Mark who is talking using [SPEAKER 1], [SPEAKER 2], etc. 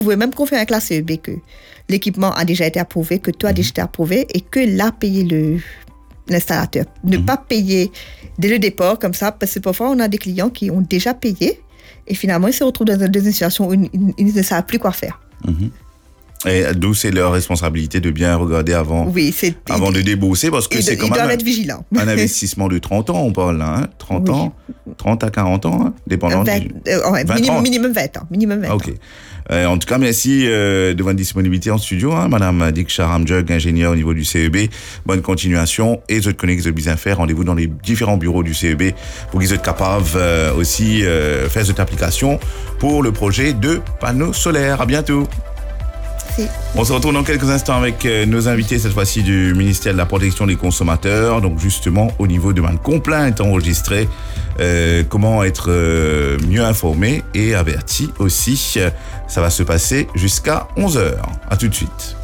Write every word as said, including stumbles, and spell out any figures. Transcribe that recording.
[SPEAKER 1] Vous pouvez même confirmer avec la C E B que l'équipement a déjà été approuvé, que tout a déjà été approuvé et que l'a payé le, l'installateur. Ne mmh. pas payer dès le départ comme ça, parce que parfois on a des clients qui ont déjà payé et finalement ils se retrouvent dans une situation où ils, ils ne savent plus quoi faire.
[SPEAKER 2] Mmh. Et d'où c'est leur responsabilité de bien regarder avant,
[SPEAKER 1] oui, c'est,
[SPEAKER 2] avant de débourser, parce que c'est
[SPEAKER 1] de,
[SPEAKER 2] quand même
[SPEAKER 1] être vigilant.
[SPEAKER 2] un investissement de trente ans, on parle là, hein, trente oui. ans, trente à quarante ans, hein, dépendant
[SPEAKER 1] vingt,
[SPEAKER 2] du...
[SPEAKER 1] Euh, ouais, minimum, minimum vingt ans. Minimum vingt
[SPEAKER 2] okay.
[SPEAKER 1] ans.
[SPEAKER 2] Euh, en tout cas, merci euh, de votre disponibilité en studio, hein, Madame Diksha Ramjug, ingénieure au niveau du C E B. Bonne continuation et je te connais que vous bien faire. Rendez-vous dans les différents bureaux du C E B pour qu'ils soient capables euh, aussi euh, faire cette application pour le projet de panneaux solaires. À bientôt.
[SPEAKER 1] Si.
[SPEAKER 2] On se retrouve dans quelques instants avec euh, nos invités, cette fois-ci du ministère de la Protection des Consommateurs. Donc justement, au niveau de ma complainte enregistrée, euh, comment être euh, mieux informé et averti aussi. Ça va se passer jusqu'à onze heures. À tout de suite.